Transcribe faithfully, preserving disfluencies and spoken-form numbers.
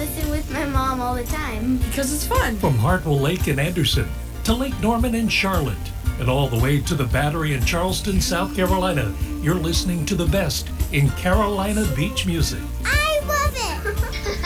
listen with my mom all the time. Because it's fun. From Hartwell Lake in Anderson to Lake Norman in Charlotte and all the way to the Battery in Charleston, South Carolina, you're listening to the best in Carolina beach music. I